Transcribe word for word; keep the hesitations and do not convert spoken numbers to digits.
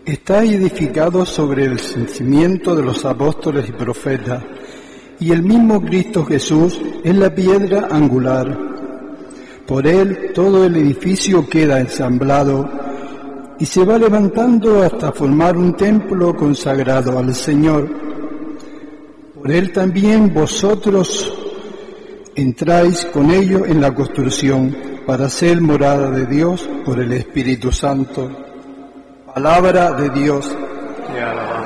Está edificado sobre el cimiento de los apóstoles y profetas, y el mismo Cristo Jesús es la piedra angular. Por él todo el edificio queda ensamblado y se va levantando hasta formar un templo consagrado al Señor. Por él también vosotros entráis con ello en la construcción para ser morada de Dios por el Espíritu Santo. Palabra de Dios. Te alabamos.